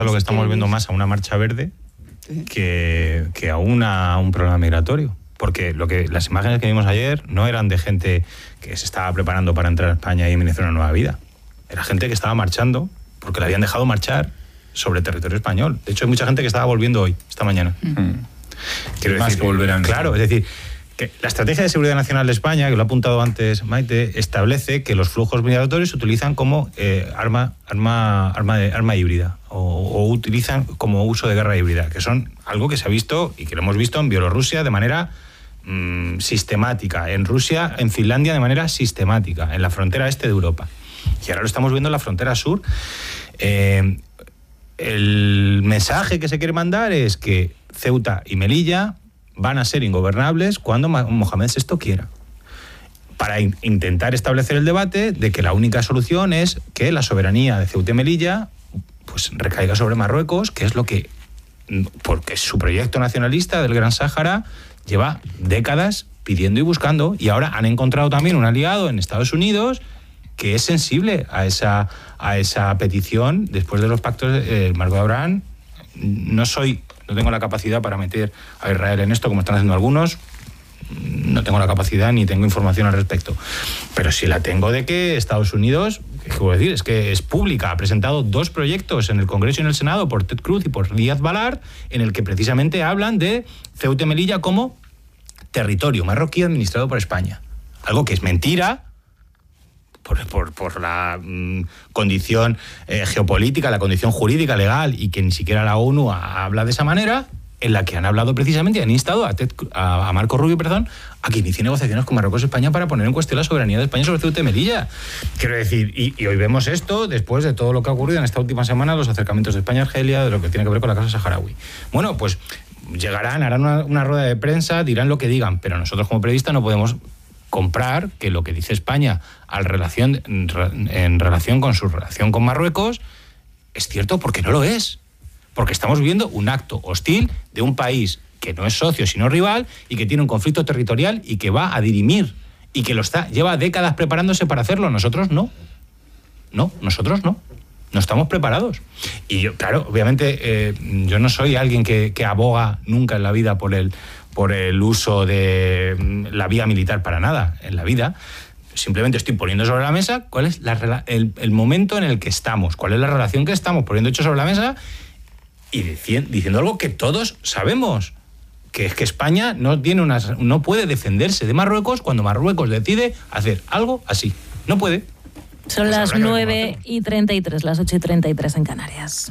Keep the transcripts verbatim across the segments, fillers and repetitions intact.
Lo que estamos viendo más a una marcha verde ¿sí? que, que a, una, a un problema migratorio. Porque lo que las imágenes que vimos ayer no eran de gente que se estaba preparando para entrar a España y iniciar una nueva vida. Era gente que estaba marchando porque la habían dejado marchar sobre territorio español. De hecho, hay mucha gente que estaba volviendo hoy, esta mañana. Mm. Quiero Más decir, que volverán. Claro, es decir, que la Estrategia de Seguridad Nacional de España, que lo ha apuntado antes Maite, establece que los flujos migratorios se utilizan como eh, arma, arma, arma, de, arma híbrida o, o utilizan como uso de guerra híbrida, que son algo que se ha visto y que lo hemos visto en Bielorrusia de manera mmm, sistemática, en Rusia, en Finlandia de manera sistemática, en la frontera este de Europa. Y ahora lo estamos viendo en la frontera sur. Eh, el mensaje que se quiere mandar es que Ceuta y Melilla van a ser ingobernables cuando Mohamed sexto quiera, para in- intentar establecer el debate de que la única solución es que la soberanía de Ceuta y Melilla pues recaiga sobre Marruecos, que es lo que, porque su proyecto nacionalista del Gran Sáhara lleva décadas pidiendo y buscando, y ahora han encontrado también un aliado en Estados Unidos que es sensible a esa, a esa petición después de los pactos del Marco de Abraham. No soy... No tengo la capacidad para meter a Israel en esto, como están haciendo algunos. No tengo la capacidad ni tengo información al respecto. Pero sí la tengo de que Estados Unidos, ¿qué puedo decir? Es que es pública. Ha presentado dos proyectos en el Congreso y en el Senado por Ted Cruz y por Díaz Balart, en el que precisamente hablan de Ceuta y Melilla como territorio marroquí administrado por España. Algo que es mentira, por, por, por la mmm, condición eh, geopolítica, la condición jurídica, legal, y que ni siquiera la ONU a, habla de esa manera, en la que han hablado precisamente y han instado a, Ted, a, a Marco Rubio, perdón, a que inicie negociaciones con Marruecos y España para poner en cuestión la soberanía de España sobre Ceuta y Melilla. Quiero decir, y, y hoy vemos esto después de todo lo que ha ocurrido en esta última semana, los acercamientos de España a Argelia, de lo que tiene que ver con la causa saharaui. Bueno, pues llegarán, harán una, una rueda de prensa, dirán lo que digan, pero nosotros como periodistas no podemos comprar que lo que dice España al relación, en relación con su relación con Marruecos es cierto, porque no lo es. Porque estamos viviendo un acto hostil de un país que no es socio sino rival y que tiene un conflicto territorial y que va a dirimir y que lo está, lleva décadas preparándose para hacerlo. Nosotros no. No, nosotros no. No estamos preparados. Y yo, claro, obviamente eh, yo no soy alguien que, que aboga nunca en la vida por el por el uso de la vía militar para nada en la vida. Simplemente estoy poniendo sobre la mesa cuál es la, el, el momento en el que estamos, cuál es la relación que estamos poniendo hecho sobre la mesa y dici- diciendo algo que todos sabemos, que es que España no, tiene una, no puede defenderse de Marruecos cuando Marruecos decide hacer algo así. No puede. Son pues las nueve y treinta y tres, las ocho y treinta y tres en Canarias.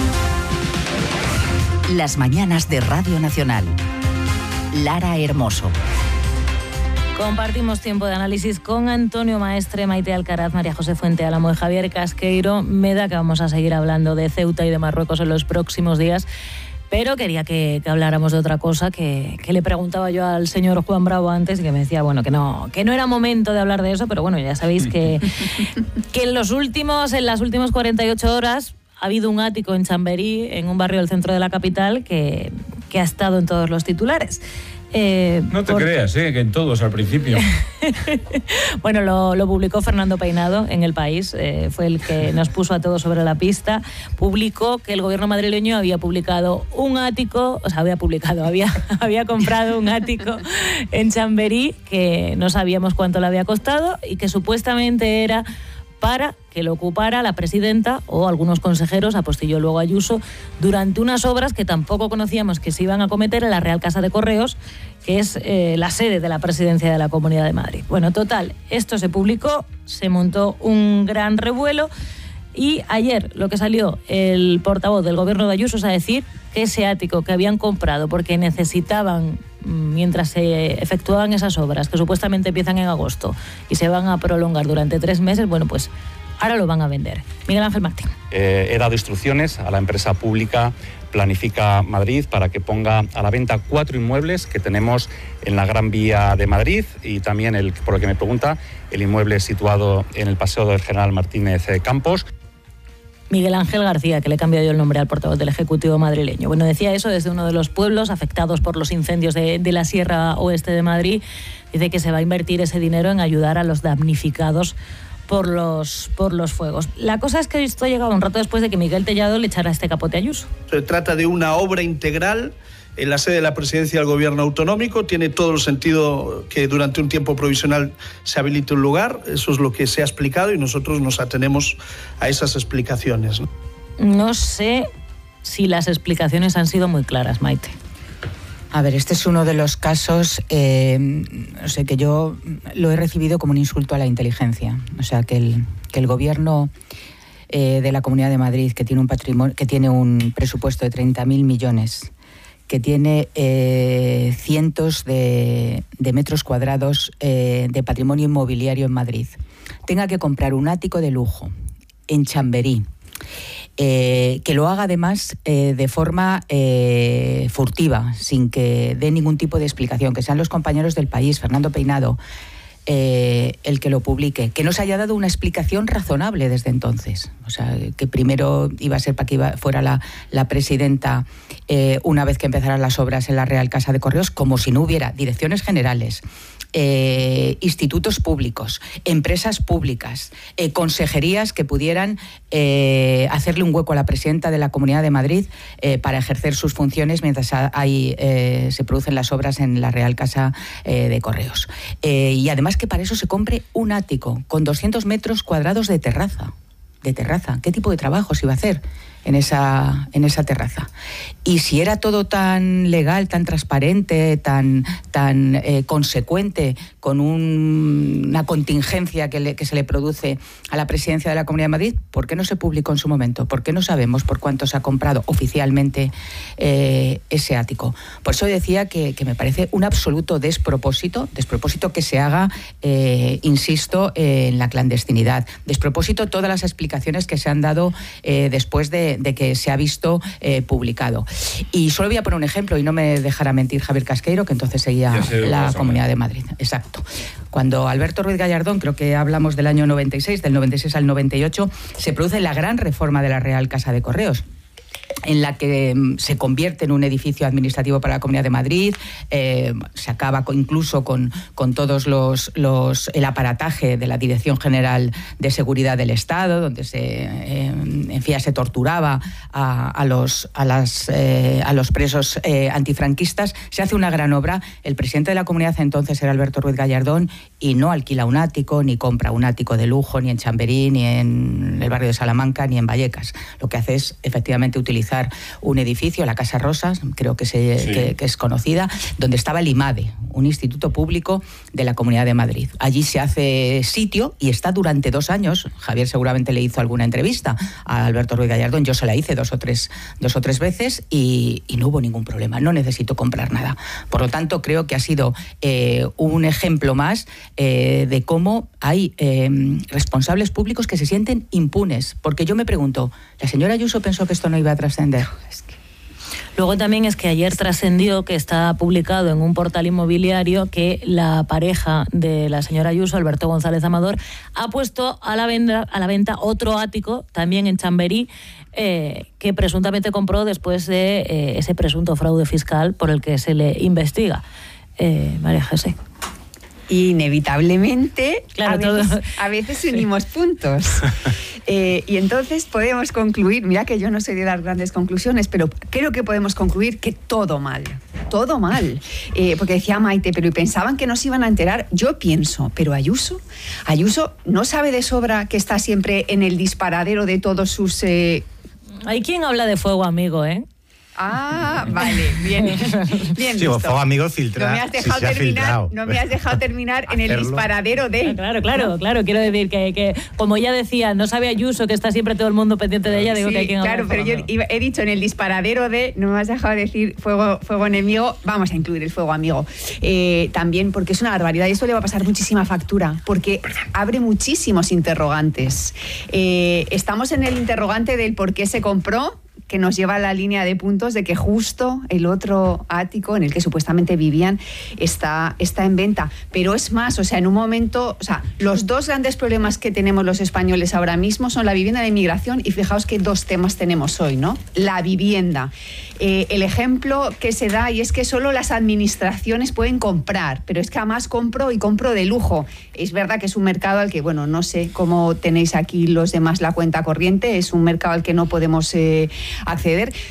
Las mañanas de Radio Nacional. Lara Hermoso. Compartimos tiempo de análisis con Antonio Maestre, Maite Alcaraz, María José Fuente Álamo y Javier Casqueiro. Me da que vamos a seguir hablando de Ceuta y de Marruecos en los próximos días, pero quería que, que habláramos de otra cosa que, que le preguntaba yo al señor Juan Bravo antes y que me decía, bueno, que no, que no era momento de hablar de eso, pero bueno, ya sabéis que, que en los últimos, en las últimas cuarenta y ocho horas ha habido un ático en Chamberí, en un barrio del centro de la capital, que, que ha estado en todos los titulares. Eh, no te por... creas, eh, que en todos al principio. Bueno, lo, lo publicó Fernando Peinado en El País, eh, fue el que nos puso a todos sobre la pista. Publicó que el gobierno madrileño había publicado un ático, o sea, había publicado, había, había comprado un ático en Chamberí, que no sabíamos cuánto le había costado y que supuestamente era para que lo ocupara la presidenta o algunos consejeros, apostilló luego Ayuso, durante unas obras que tampoco conocíamos que se iban a cometer en la Real Casa de Correos, que es eh, la sede de la presidencia de la Comunidad de Madrid. Bueno, total, esto se publicó, se montó un gran revuelo y ayer lo que salió el portavoz del gobierno de Ayuso es a decir que ese ático que habían comprado porque necesitaban, mientras se efectuaban esas obras, que supuestamente empiezan en agosto y se van a prolongar durante tres meses, bueno, pues ahora lo van a vender. Miguel Ángel Martín. Eh, he dado instrucciones a la empresa pública Planifica Madrid para que ponga a la venta cuatro inmuebles que tenemos en la Gran Vía de Madrid y también, el, por lo que me pregunta, el inmueble situado en el Paseo del General Martínez Campos. Miguel Ángel García, que le he cambiado yo el nombre al portavoz del Ejecutivo madrileño. Bueno, decía eso desde uno de los pueblos afectados por los incendios de, de la Sierra Oeste de Madrid. Dice que se va a invertir ese dinero en ayudar a los damnificados por los, por los fuegos. La cosa es que esto ha llegado un rato después de que Miguel Tellado le echara este capote a Ayuso. Se trata de una obra integral en la sede de la presidencia del gobierno autonómico. Tiene todo el sentido que durante un tiempo provisional se habilite un lugar. Eso es lo que se ha explicado y nosotros nos atenemos a esas explicaciones. No sé si las explicaciones han sido muy claras, Maite. A ver, este es uno de los casos, eh, no sé, que yo lo he recibido como un insulto a la inteligencia. O sea, que el, que el gobierno eh, de la Comunidad de Madrid, que tiene un patrimonio, que tiene un presupuesto de treinta mil millones, que tiene eh, cientos de, de metros cuadrados eh, de patrimonio inmobiliario en Madrid, tenga que comprar un ático de lujo en Chamberí, Eh, que lo haga además eh, de forma eh, furtiva, sin que dé ningún tipo de explicación, que sean los compañeros del País, Fernando Peinado, eh, el que lo publique, que no se haya dado una explicación razonable desde entonces. O sea, que primero iba a ser para que iba, fuera la, la presidenta eh, una vez que empezaran las obras en la Real Casa de Correos, como si no hubiera direcciones generales, Eh, institutos públicos, empresas públicas, eh, consejerías que pudieran eh, hacerle un hueco a la presidenta de la Comunidad de Madrid eh, para ejercer sus funciones mientras hay, eh, se producen las obras en la Real Casa eh, de Correos. Eh, y además que para eso se compre un ático con doscientos metros cuadrados de terraza. De terraza. ¿Qué tipo de trabajo se iba a hacer en esa, en esa terraza? Y si era todo tan legal, tan transparente, tan, tan eh, consecuente con un, una contingencia que, le, que se le produce a la presidencia de la Comunidad de Madrid, ¿por qué no se publicó en su momento? ¿Por qué no sabemos por cuánto se ha comprado oficialmente eh, ese ático? Por eso decía que, que me parece un absoluto despropósito, despropósito que se haga, eh, insisto, eh, en la clandestinidad. Despropósito todas las explicaciones que se han dado eh, después de, de que se ha visto eh, publicado. Y solo voy a poner un ejemplo, y no me dejará mentir Javier Casqueiro, que entonces seguía la Comunidad de Madrid. Exacto. Cuando Alberto Ruiz Gallardón, creo que hablamos del año noventa y seis, del noventa y seis al noventa y ocho, se produce la gran reforma de la Real Casa de Correos, en la que se convierte en un edificio administrativo para la Comunidad de Madrid, eh, se acaba con, incluso con, con todos los, los el aparataje de la Dirección General de Seguridad del Estado, donde se, eh, en fin, se torturaba a, a, los, a, las, eh, a los presos eh, antifranquistas. Se hace una gran obra. El presidente de la Comunidad entonces era Alberto Ruiz Gallardón y no alquila un ático, ni compra un ático de lujo, ni en Chamberí, ni en el barrio de Salamanca, ni en Vallecas. Lo que hace es efectivamente utilizar un edificio, la Casa Rosas, creo que, se, sí. que, que es conocida, donde estaba el IMADE, un instituto público de la Comunidad de Madrid. Allí se hace sitio y está durante dos años. Javier seguramente le hizo alguna entrevista a Alberto Ruiz Gallardón, yo se la hice dos o tres, dos o tres veces y, y no hubo ningún problema, no necesito comprar nada. Por lo tanto, creo que ha sido eh, un ejemplo más eh, de cómo hay eh, responsables públicos que se sienten impunes, porque yo me pregunto, ¿la señora Ayuso pensó que esto no iba a trascender? Es que... Luego también es que ayer trascendió, que está publicado en un portal inmobiliario, que la pareja de la señora Ayuso, Alberto González Amador, ha puesto a la venta, a la venta otro ático, también en Chamberí, eh, que presuntamente compró después de eh, ese presunto fraude fiscal por el que se le investiga. Eh, María José. Inevitablemente, claro, a, veces, todo. a veces unimos puntos. Eh, y entonces podemos concluir, mira que yo no soy de dar grandes conclusiones, pero creo que podemos concluir que todo mal, todo mal. Eh, porque decía Maite, pero ¿y pensaban que nos iban a enterar? Yo pienso, pero Ayuso, Ayuso no sabe de sobra que está siempre en el disparadero de todos sus... Eh... Hay quien habla de fuego amigo, ¿eh? Ah, vale, bien, bien sí, visto. fuego amigo filtra. No me has dejado si terminar, no me has dejado terminar en el disparadero de. Claro, claro, claro. Quiero decir que, que, como ya decía, no sabe Ayuso que está siempre todo el mundo pendiente de ella. Digo sí, que hay quien claro, pero yo he dicho en el disparadero de, no me has dejado decir fuego, fuego enemigo. Vamos a incluir el fuego amigo eh, también, porque es una barbaridad y esto le va a pasar muchísima factura, porque abre muchísimos interrogantes. Eh, estamos en el interrogante del por qué se compró, que nos lleva a la línea de puntos de que justo el otro ático en el que supuestamente vivían está, está en venta. Pero es más, o sea, en un momento, o sea, los dos grandes problemas que tenemos los españoles ahora mismo son la vivienda y la inmigración, y fijaos que dos temas tenemos hoy, ¿no? La vivienda. eh, el ejemplo que se da, y es que solo las administraciones pueden comprar, pero es que además compro y compro de lujo. Es verdad que es un mercado al que, bueno, no sé cómo tenéis aquí los demás la cuenta corriente, es un mercado al que no podemos eh, acceder,